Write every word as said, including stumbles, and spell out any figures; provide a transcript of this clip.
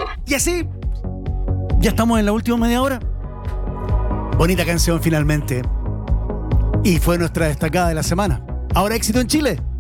Y así, ya estamos en la última media hora. Bonita canción finalmente. Y fue nuestra destacada de la semana. Ahora éxito en Chile.